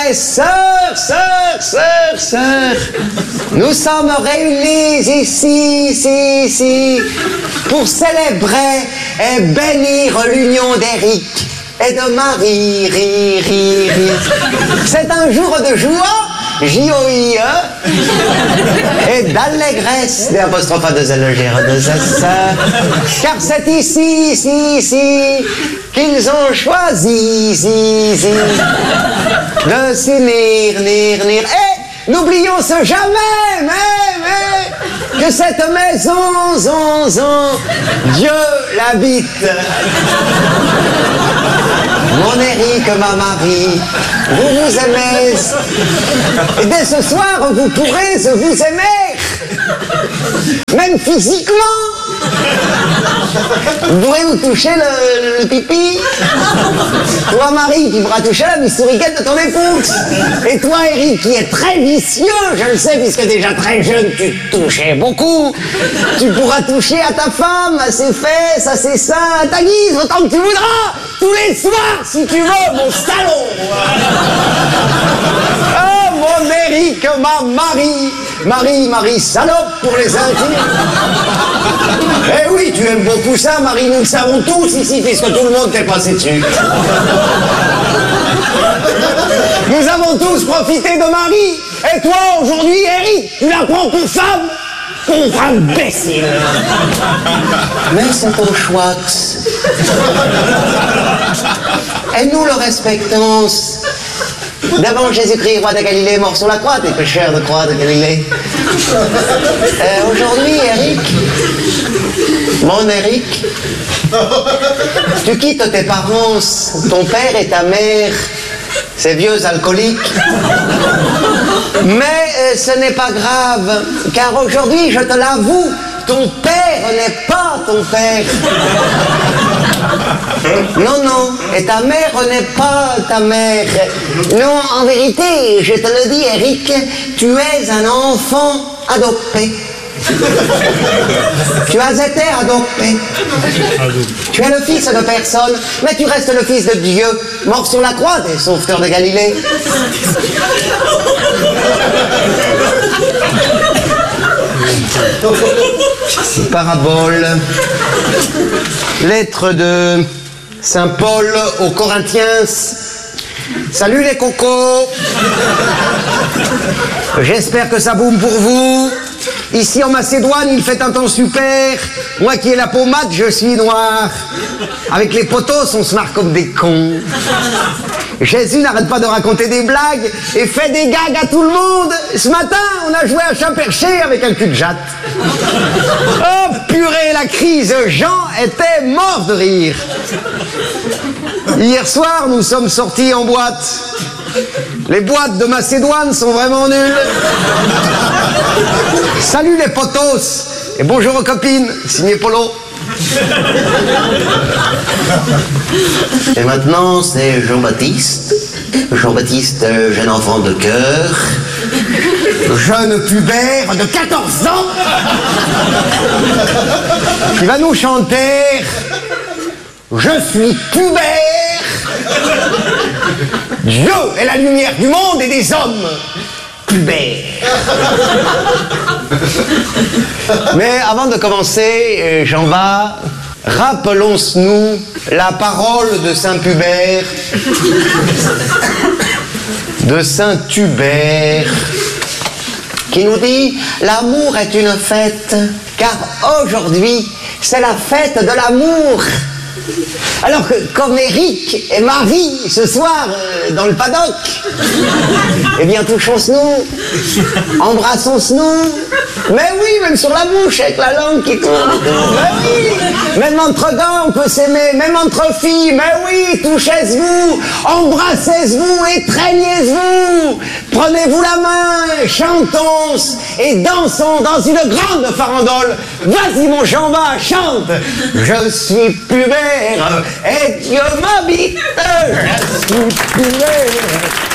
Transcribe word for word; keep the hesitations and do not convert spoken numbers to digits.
mes sœurs, sœurs, sœurs, sœurs, nous sommes réunis ici, ici, ici, pour célébrer et bénir l'union d'Éric et de Marie, ri, ri, ri. C'est un jour de joie, J O I E, et d'allégresse, des apostrophes à deux L, G, R, deux S, car c'est ici, ici, ici, qu'ils ont choisi, zi, zi, de s'unir, nir, nir. Et n'oublions ce jamais, mais, mais, que cette maison, zon, zon, Dieu l'habite. Mon Éric, ma Marie, vous vous aimez. Et dès ce soir, vous pourrez vous aimer. Même physiquement. Vous pourrez vous toucher le, le pipi. Toi, Marie, tu pourras toucher la bistouriquette de ton épouse. Et toi, Éric, qui est très vicieux, je le sais, puisque déjà très jeune, tu touchais beaucoup. Tu pourras toucher à ta femme, à ses fesses, à ses seins, à ta guise, autant que tu voudras. Tous les soirs, si tu veux, mon salaud. Oh, mon Éric, ma Marie. Marie, Marie, salope pour les intimes. Eh oui, tu aimes beaucoup ça, Marie, nous le savons tous ici, puisque tout le monde t'est passé dessus. Nous avons tous profité de Marie. Et toi, aujourd'hui, Éric, tu la prends pour femme? Pauvre imbécile. Mais c'est ton choix. Et nous le respectons. D'avant Jésus-Christ, roi de Galilée, mort sur la croix, des pécheurs de croix de Galilée. Euh, Aujourd'hui, Éric, mon Éric, tu quittes tes parents, ton père et ta mère, ces vieux alcooliques. Mais euh, ce n'est pas grave, car aujourd'hui, je te l'avoue, ton père n'est pas ton père. Non, non, et ta mère n'est pas ta mère. Non, en vérité, je te le dis, Éric, tu es un enfant adopté. Tu as été adopté. Tu es le fils de personne, mais tu restes le fils de Dieu, mort sur la croix des sauveteurs de Galilée. Parabole. Lettre de Saint Paul aux Corinthiens. Salut les cocos. J'espère que ça boum pour vous. Ici en Macédoine, il fait un temps super. Moi qui ai la peau mate, je suis noir. Avec les potos, on se marre comme des cons. Jésus n'arrête pas de raconter des blagues et fait des gags à tout le monde. Ce matin, on a joué à chat perché avec un cul de jatte. Oh purée, la crise, Jean était mort de rire. Hier soir, nous sommes sortis en boîte. Les boîtes de Macédoine sont vraiment nulles. Salut les potos et bonjour aux copines, signé Polo. Et maintenant, c'est Jean-Baptiste. Jean-Baptiste, jeune enfant de cœur. Jeune pubère de quatorze ans. Qui va nous chanter Je suis pubère. Dieu est la lumière du monde et des hommes. Pubère. Mais avant de commencer, j'en va. Rappelons-nous la parole de Saint Pubère, de Saint Hubert, qui nous dit « L'amour est une fête, car aujourd'hui, c'est la fête de l'amour ». Alors que, comme Éric et Marie, ce soir, euh, dans le paddock, eh bien, touchons-nous, embrassons-nous, mais oui, même sur la bouche, avec la langue qui tourne, mais oui, même entre gars, on peut s'aimer, même entre filles, mais oui, touchez-vous, embrassez-vous, étreignez-vous, prenez-vous la main, chantons et dansons dans une grande farandole. Vas-y, mon Jean-Bas, chante. Je suis pubère et Dieu m'habite, je suis pubère.